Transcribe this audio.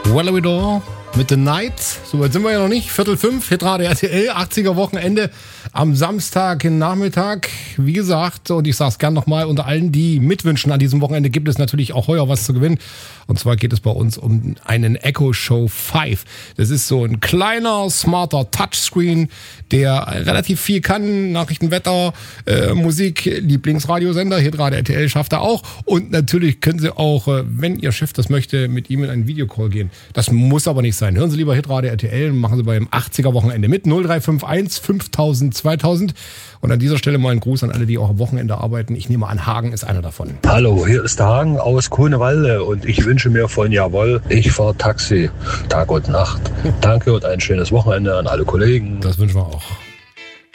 Wallowidor mit The Night. So weit sind wir ja noch nicht. 4:45, Hitradio RTL, 80er Wochenende am Samstagnachmittag. Wie gesagt, und ich sage es gern nochmal, unter allen, die mitwünschen an diesem Wochenende, gibt es natürlich auch heuer was zu gewinnen. Und zwar geht es bei uns um einen Echo Show 5. Das ist so ein kleiner, smarter Touchscreen, der relativ viel kann. Nachrichten, Wetter, Musik, Lieblingsradiosender, Hitradio RTL schafft er auch. Und natürlich können Sie auch, wenn Ihr Chef das möchte, mit ihm in einen Videocall gehen. Das muss aber nicht sein. Hören Sie lieber Hitradio RTL und machen Sie beim 80er Wochenende mit. 0351 5000 2000. Und an dieser Stelle mal ein Gruß an alle, die auch am Wochenende arbeiten. Ich nehme an, Hagen ist einer davon. Hallo, hier ist der Hagen aus Grunewalde und ich wünsche mir von Jawohl, ich fahre Taxi, Tag und Nacht. Danke und ein schönes Wochenende an alle Kollegen. Das wünschen wir auch.